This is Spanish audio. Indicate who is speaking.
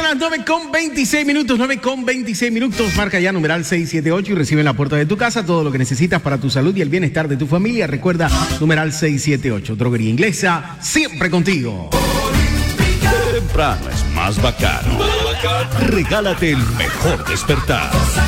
Speaker 1: las 9:26 minutos. Marca ya numeral 678 y recibe en la puerta de tu casa todo lo que necesitas para tu salud y el bienestar de tu familia. Recuerda, numeral 678. Droguería Inglesa, siempre contigo.
Speaker 2: Temprano es más bacano. Regálate el mejor despertar.